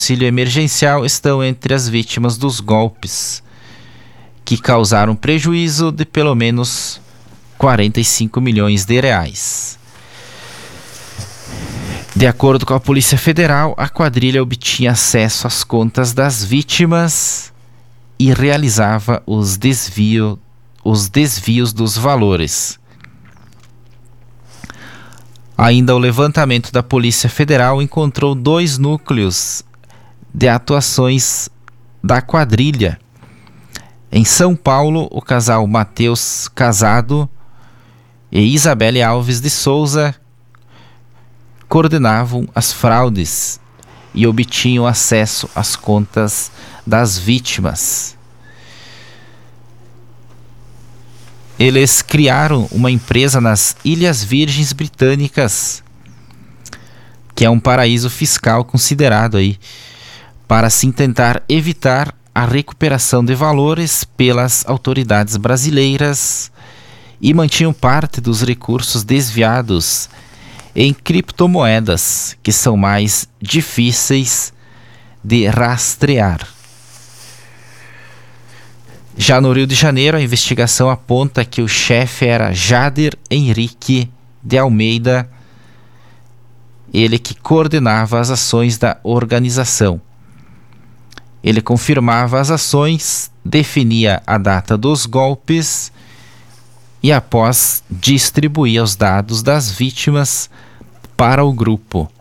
auxílio emergencial estão entre as vítimas dos golpes, que causaram prejuízo de pelo menos 45 milhões de reais. De acordo com a Polícia Federal, a quadrilha obtinha acesso às contas das vítimas e realizava os desvios dos valores. Ainda o levantamento da Polícia Federal encontrou 2 núcleos de atuações da quadrilha. Em São Paulo, o casal Matheus Casado e Isabelle Alves de Souza coordenavam as fraudes e obtinham acesso às contas das vítimas. Eles criaram uma empresa nas Ilhas Virgens Britânicas, que é um paraíso fiscal considerado aí, para assim tentar evitar a recuperação de valores pelas autoridades brasileiras, e mantinham parte dos recursos desviados em criptomoedas, que são mais difíceis de rastrear. Já no Rio de Janeiro, a investigação aponta que o chefe era Jader Henrique de Almeida, ele que coordenava as ações da organização. Ele confirmava as ações, definia a data dos golpes e, após, distribuía os dados das vítimas para o grupo.